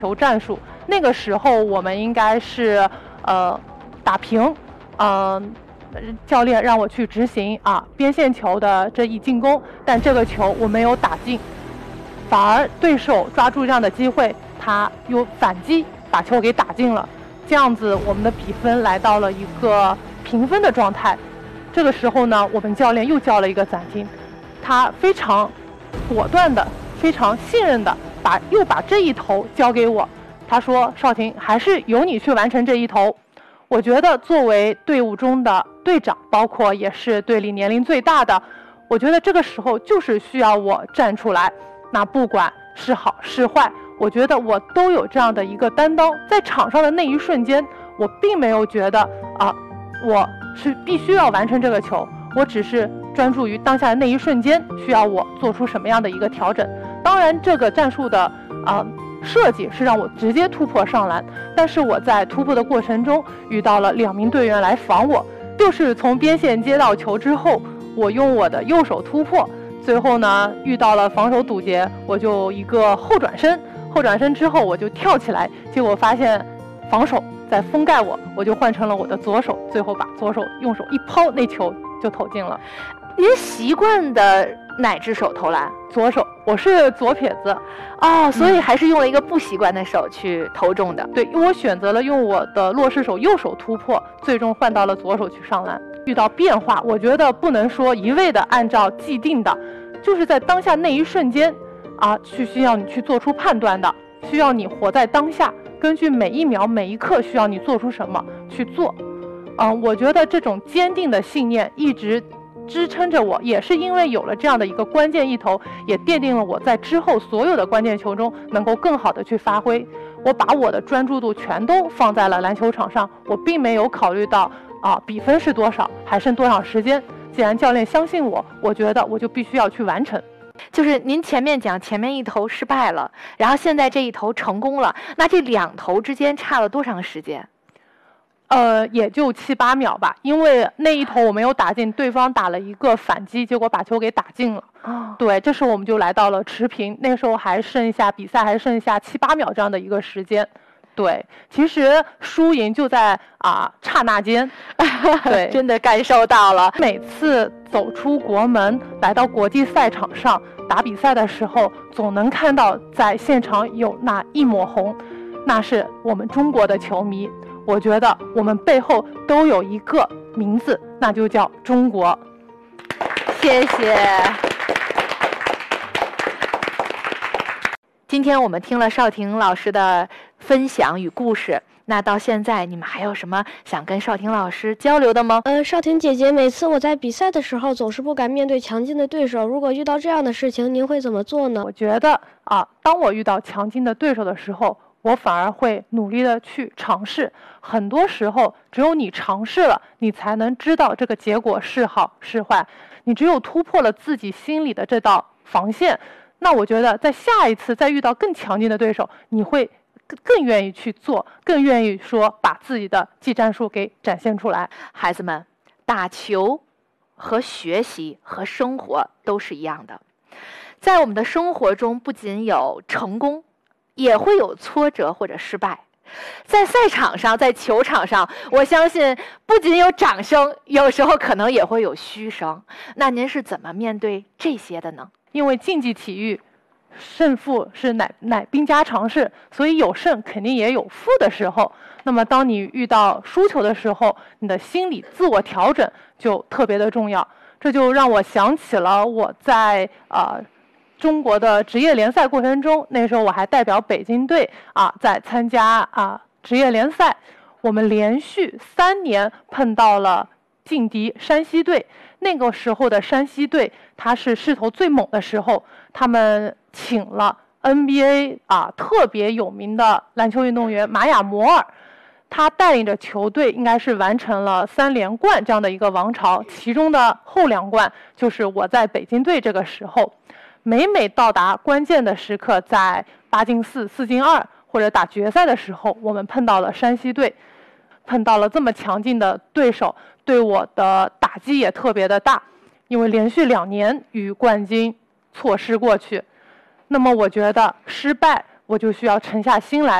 球战术。那个时候我们应该是打平，教练让我去执行边线球的这一进攻，但这个球我没有打进，反而对手抓住这样的机会，他又反击把球给打进了，这样子我们的比分来到了一个平分的状态。这个时候呢，我们教练又叫了一个暂停，他非常果断的、非常信任的又把这一投交给我。他说：“少廷，还是由你去完成这一投。”我觉得作为队伍中的队长，包括也是队里年龄最大的，我觉得这个时候就是需要我站出来。那不管是好是坏，我觉得我都有这样的一个担当。在场上的那一瞬间，我并没有觉得我是必须要完成这个球，我只是专注于当下的那一瞬间需要我做出什么样的一个调整。当然这个战术的设计是让我直接突破上篮，但是我在突破的过程中遇到了2名队员来防我，就是从边线接到球之后，我用我的右手突破，最后呢遇到了防守堵截，我就一个后转身之后我就跳起来，结果发现防守在封盖我就换成了我的左手，最后把左手用手一抛，那球就投进了。 您习惯的哪只手投篮？ 左手，我是左撇子。 所以还是用了一个不习惯的手去投中的。 对，因为我选择了用我的落势手右手突破，最终换到了左手去上篮。遇到变化，我觉得不能说一味的按照既定的，就是在当下那一瞬间需要你去做出判断的，需要你活在当下，根据每一秒每一刻需要你做出什么去做。我觉得这种坚定的信念一直支撑着我，也是因为有了这样的一个关键一投，也奠定了我在之后所有的关键球中能够更好的去发挥。我把我的专注度全都放在了篮球场上，我并没有考虑到比分是多少，还剩多少时间。既然教练相信我，我觉得我就必须要去完成。 就是您前面讲前面一投失败了，然后现在这一投成功了，那这2投之间差了多长时间？ 也就7、8秒吧，因为那一投我没有打进，对方打了一个反击，结果把球给打进了。对，这时候我们就来到了持平，那时候比赛还剩下7、8秒这样的一个时间。对，其实输赢就在刹那间。对， 真的感受到了。 每次走出国门来到国际赛场上打比赛的时候，总能看到在现场有那一抹红，那是我们中国的球迷。我觉得我们背后都有一个名字，那就叫中国。 谢谢。今天我们听了少廷老师的分享与故事，那到现在你们还有什么想跟少廷老师交流的吗？ 少廷姐姐，每次我在比赛的时候总是不敢面对强劲的对手，如果遇到这样的事情，您会怎么做呢？ 我觉得当我遇到强劲的对手的时候，我反而会努力的去尝试。很多时候只有你尝试了，你才能知道这个结果是好是坏。你只有突破了自己心里的这道防线，那我觉得在下一次再遇到更强劲的对手，你会更愿意去做，更愿意说把自己的技战术给展现出来。 孩子们，打球和学习和生活都是一样的，在我们的生活中不仅有成功，也会有挫折或者失败。在赛场上，在球场上，我相信不仅有掌声，有时候可能也会有嘘声。那您是怎么面对这些的呢？ 因为竞技体育胜负是乃兵家常事，所以有胜肯定也有负的时候。那么当你遇到输球的时候，你的心理自我调整就特别的重要。这就让我想起了我在中国的职业联赛过程中，那时候我还代表北京队在参加职业联赛，我们连续3年碰到了劲敌山西队。那个时候的山西队，他是势头最猛的时候，他们请了 NBA 特别有名的篮球运动员玛雅摩尔，他带领着球队应该是完成了3连冠这样的一个王朝，其中的后2冠就是我在北京队这个时候。每到达关键的时刻，在8进4、4进2或者打决赛的时候，我们碰到了山西队，碰到了这么强劲的对手，对我的打击也特别的大，因为连续2年与冠军错失过去。那么我觉得失败我就需要沉下心来。